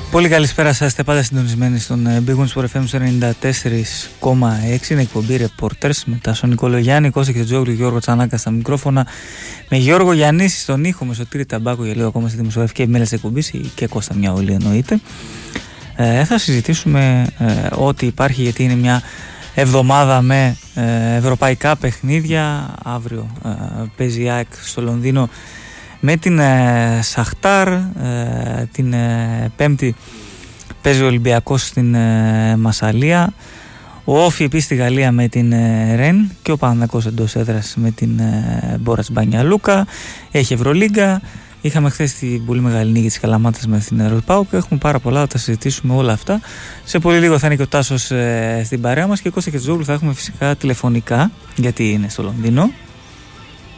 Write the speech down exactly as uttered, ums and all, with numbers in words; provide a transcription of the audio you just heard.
Πολύ καλησπέρα σας, είστε πάντα συντονισμένοι στον Big Wings Sport εφ εμ ενενήντα τέσσερα κόμμα έξι. Είναι εκπομπή Reporters με τα Σον Νικολογιάννη, Κώστα Κετζόγλου, Γιώργο Τσανάκα στα μικρόφωνα, με Γιώργο Γιαννίση στον ήχο, με Σωτήρη Ταμπάκο για λίγο ακόμα στη δημοσιογραφική επιμέλεια της εκπομπής και Κώστα Μιαούλη εννοείται. Ε, θα συζητήσουμε ε, ό,τι υπάρχει, γιατί είναι μια εβδομάδα με ε, ευρωπαϊκά παιχνίδια. Αύριο ε, παίζει η ΑΕΚ στο Λονδίνο με την ε, Σαχτάρ, ε, την ε, Πέμπτη παίζει ο Ολυμπιακός στην ε, Μασσαλία, ο Όφι επίσης στη Γαλλία με την ε, Ρεν και ο Παναθηναϊκός εντός έδρας με την ε, Μπόρας Μπανιαλούκα. Έχει Ευρωλίγκα, είχαμε χθες την πολύ μεγάλη νίκη της Καλαμάτας με την Ευρωπάου και έχουμε πάρα πολλά, θα τα συζητήσουμε όλα αυτά. Σε πολύ λίγο θα είναι και ο Τάσος ε, στην παρέα μας και ο Κώστα Κετζόγλου θα έχουμε φυσικά τηλεφωνικά, γιατί είναι στο Λονδίνο.